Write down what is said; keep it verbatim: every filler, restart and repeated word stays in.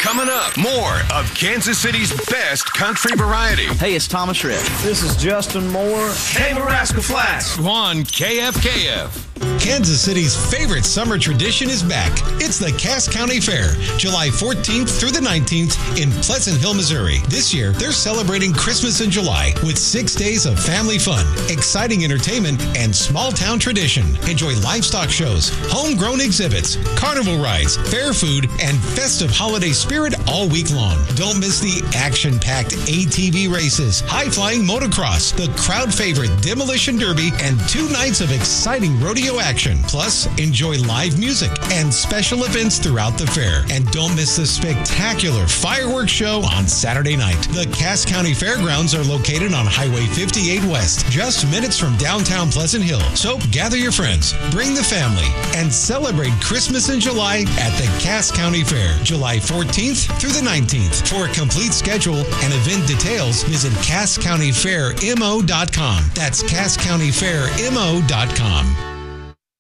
Coming up, more of Kansas City's best country variety. Hey, it's Thomas Rhett. This is Justin Moore. Hey, Nebraska Flats. On K F K F. Kansas City's favorite summer tradition is back. It's the Cass County Fair, July fourteenth through the nineteenth in Pleasant Hill, Missouri. This year, they're celebrating Christmas in July with six days of family fun, exciting entertainment, and small-town tradition. Enjoy livestock shows, homegrown exhibits, carnival rides, fair food, and festive holiday spirit all week long. Don't miss the action-packed A T V races, high-flying motocross, the crowd favorite Demolition Derby, and two nights of exciting rodeo action. Plus, enjoy live music and special events throughout the fair. And don't miss the spectacular fireworks show on Saturday night. The Cass County Fairgrounds are located on Highway fifty-eight West, just minutes from downtown Pleasant Hill. So gather your friends, bring the family, and celebrate Christmas in July at the Cass County Fair, July fourteenth through the nineteenth. For a complete schedule and event details, visit cass county fair m o dot com. That's cass county fair m o dot com.